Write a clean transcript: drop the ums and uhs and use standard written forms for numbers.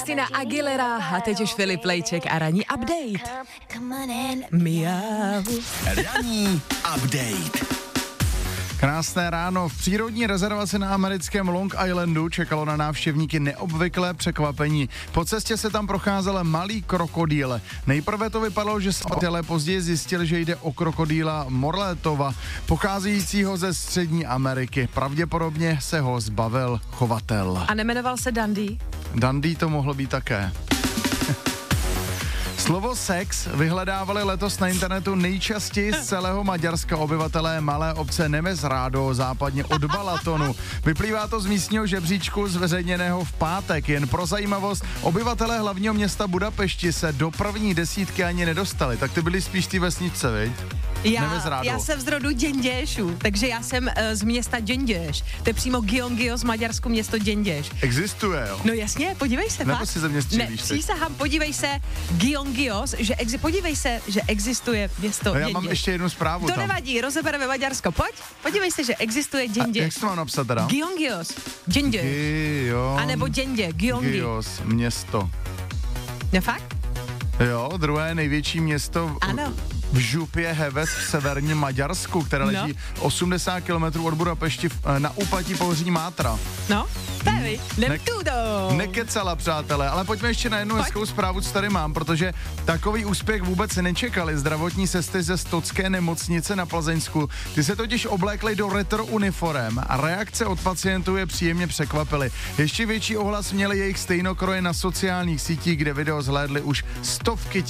Christina Aguilera a teď už Filip Lejček a ranní update. Miau. Ranní update. Krásné ráno. V přírodní rezervaci na americkém Long Islandu čekalo na návštěvníky neobvyklé překvapení. Po cestě se tam procházel malý krokodýl. Nejprve to vypadalo, že ale později zjistili, že jde o krokodýla Morletova, pocházejícího ze Střední Ameriky. Pravděpodobně se ho zbavil chovatel. A nemenoval se Dundee? Dundee to mohlo být také. Slovo sex vyhledávali letos na internetu nejčastěji z celého Maďarska obyvatelé malé obce Nemezrádo, západně od Balatonu. Vyplývá to z místního žebříčku zveřejněného v pátek. Jen pro zajímavost, obyvatelé hlavního města Budapešti se do první desítky ani nedostali. Tak ty byli spíš ty vesnice, viď? Já jsem z rodu Děnděšů, takže já jsem z města Děnděš. To je přímo Gyongyos, Maďarsku město Děnděš. Existuje, jo? No jasně, podívej se. Nebo si ze mě střílíš? Ne, přísahám, podívej se, Gyongyos, podívej se, že existuje město Děnděš. Já mám ještě jednu zprávu to tam. nevadí, rozebereme Maďarsko, pojď, podívej se, že existuje Děnděš. A jak to mám napsat teda? Gyongyos, Děnděš. A nebo Děndě, Gyongyos, město. Ne fakt? Jo, druhé největší město. Ano. V župě Heves v severním Maďarsku, které leží 80 km od Budapešti na úpatí pohoří Mátra. No, tady, Nekecala, přátelé, ale pojďme ještě na jednu hezkou zprávu, co tady mám, protože takový úspěch vůbec nečekali zdravotní sestry ze Stocké nemocnice na Plzeňsku. Ty se totiž oblékly do retro uniforem a reakce od pacientů je příjemně překvapily. Ještě větší ohlas měly jejich stejnokroje na sociálních sítích, kde video zhlédly už stovky